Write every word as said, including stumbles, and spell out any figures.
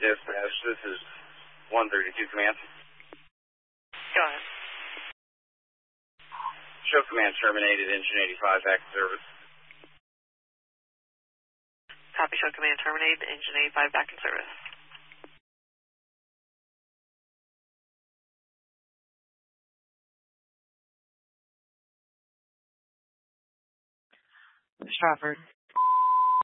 dispatch. This is one thirty-two command. Go ahead. Show command terminated, engine eighty-five back in service. Copy, show command terminated, engine eighty-five back in service. Stratford.